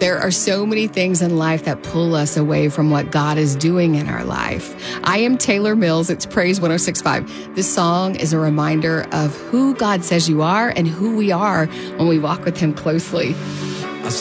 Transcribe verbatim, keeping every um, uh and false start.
There are so many things in life that pull us away from what God is doing in our life. I am Taylor Mills. It's Praise one oh six point five. This song is a reminder of who God says you are and who we are when we walk with Him closely.